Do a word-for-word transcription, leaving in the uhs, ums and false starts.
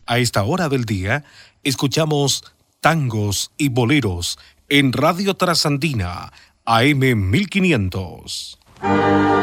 A esta hora del día, escuchamos tangos y boleros en Radio Trasandina, A M mil quinientos.